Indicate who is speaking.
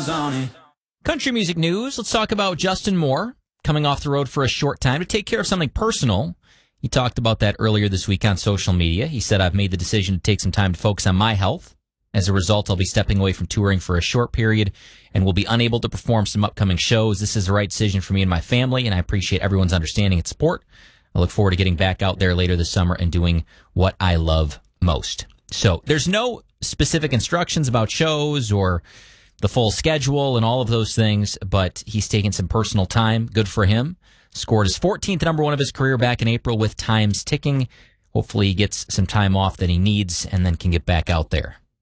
Speaker 1: Country music news. Let's talk about Justin Moore coming off the road for a short time to take care of something personal. He talked about that earlier this week on social media. He said, I've made the decision to take some time to focus on my health. As a result, I'll be stepping away from touring for a short period and will be unable to perform some upcoming shows. This is the right decision for me and my family, and I appreciate everyone's understanding and support. I look forward to getting back out there later this summer and doing what I love most. So there's no specific instructions about shows or the full schedule and all of those things, but he's taking some personal time. Good for him. Scored his 14th number one of his career back in April with Time's Ticking. Hopefully he gets some time off that he needs and then can get back out there.